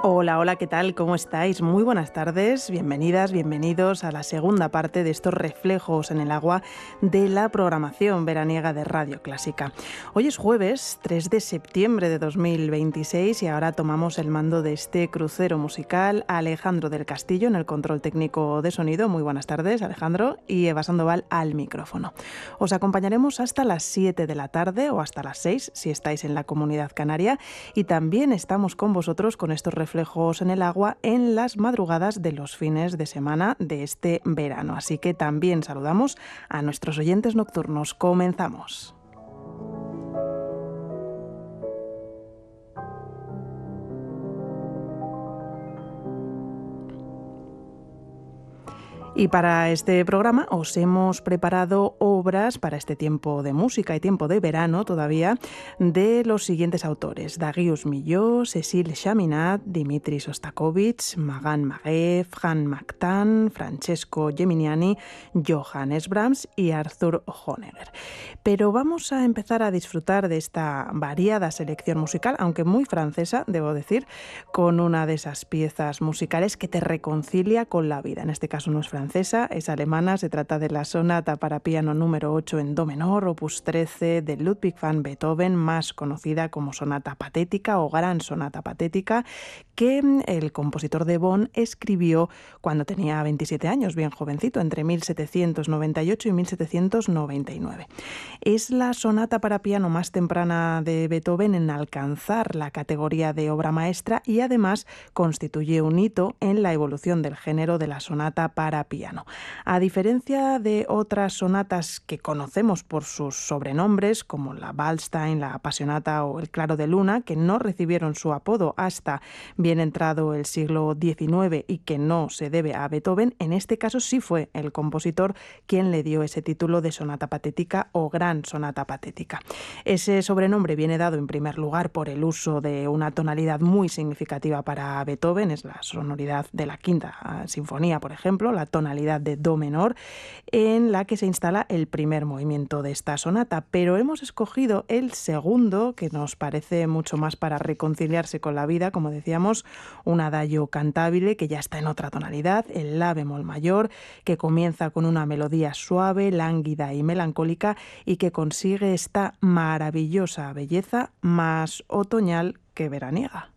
Hola, hola, ¿qué tal? ¿Cómo estáis? Muy buenas tardes, bienvenidas, bienvenidos a la segunda parte de estos reflejos en el agua de la programación veraniega de Radio Clásica. Hoy es jueves 3 de septiembre de 2026 y ahora tomamos el mando de este crucero musical Alejandro del Castillo en el control técnico de sonido. Muy buenas tardes, Alejandro, y Eva Sandoval al micrófono. Os acompañaremos hasta las 7 de la tarde o hasta las 6 si estáis en la Comunidad Canaria, y también estamos con vosotros con estos reflejos en el agua en las madrugadas de los fines de semana de este verano. Así que también saludamos a nuestros oyentes nocturnos. Comenzamos. Y para este programa os hemos preparado obras para este tiempo de música y tiempo de verano todavía de los siguientes autores: Darius Milhaud, Cécile Chaminade, Dimitri Shostakovich, Magan Magué, Franz Mactan, Francesco Geminiani, Johannes Brahms y Arthur Honegger. Pero vamos a empezar a disfrutar de esta variada selección musical, aunque muy francesa, debo decir, con una de esas piezas musicales que te reconcilia con la vida. En este caso no es francesa, es alemana. Se trata de la sonata para piano número 8 en do menor, opus 13 de Ludwig van Beethoven, más conocida como sonata patética o gran sonata patética, que el compositor de Bonn escribió cuando tenía 27 años, bien jovencito, entre 1798 y 1799. Es la sonata para piano más temprana de Beethoven en alcanzar la categoría de obra maestra y además constituye un hito en la evolución del género de la sonata para piano. A diferencia de otras sonatas que conocemos por sus sobrenombres, como la Waldstein, la Apasionata o el Claro de Luna, que no recibieron su apodo hasta bien entrado el siglo XIX y que no se debe a Beethoven, en este caso sí fue el compositor quien le dio ese título de sonata patética o gran sonata patética. Ese sobrenombre viene dado en primer lugar por el uso de una tonalidad muy significativa para Beethoven, es la sonoridad de la quinta sinfonía, por ejemplo, la tonalidad de do menor, en la que se instala el primer movimiento de esta sonata, pero hemos escogido el segundo, que nos parece mucho más para reconciliarse con la vida, como decíamos, un adagio cantabile que ya está en otra tonalidad, el la bemol mayor, que comienza con una melodía suave, lánguida y melancólica y que consigue esta maravillosa belleza más otoñal que veraniega.